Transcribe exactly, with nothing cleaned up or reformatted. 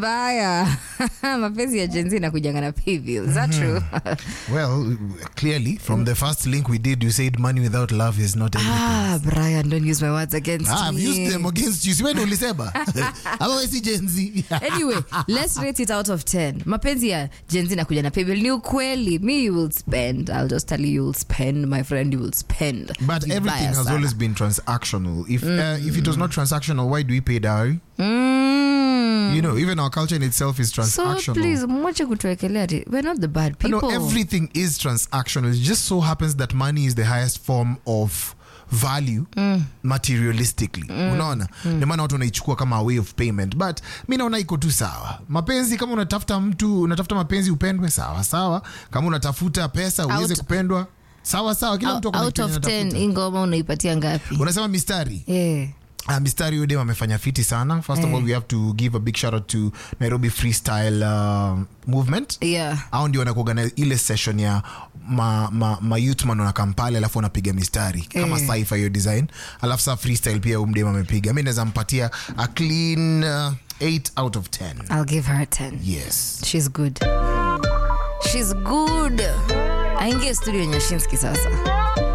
mbaya. Mapenzi ya Gen Z inakujanga na pay-bill. Is that true? Well, clearly from the first link we did, you said money without love is not everything. Ah, Brian, don't use my words against ah, me. I've used them against you. Siwezi ulisema. Otherwise Gen Z. Anyway, let's rate it out of ten. Mapenzi ya Gen Z inakuja na pay-bill. Ni ukweli. Me, you will spend. I'll just tell you, you will spend. My friend, you will spend. But Vibaya everything has sana. always been transactional. If mm. uh, if it was not transactional, why do we pay dowry? Mm. You know, even our culture in itself is transactional. So please, mwache kutuwekelea ati. We're not the bad people. No, everything is transactional. It just so happens that money is the highest form of value mm. materialistically. Mm. Unaona? Mm. Ndio maana watu wanaichukua kama a way of payment. But mimi naona iko tu sawa. Mapenzi, kama unatafuta mtu, unatafuta mapenzi upendwe, sawa sawa. Kama unatafuta pesa uweze kupendwa, sawa sawa. Kila mtu out of ten ingoma unaipatia ngapi? Unasema mistari? Yeah. Uh, mistari yode wamefanya fiti sana. First of all, we have to give a big shout out to Nairobi Freestyle uh, Movement. Yeah. Hao ndio wanakuorganize ile session ya ma, ma, ma youth man wana Kampala alafu wanapiga mistari kama eh. Cypher yo design. Alafu sa freestyle pia umdema amepiga. Mimi naweza mpatia a clean uh, eight out of ten. I'll give her a ten. Yes. She's good. She's good. Aingie studio Nyashinski sasa.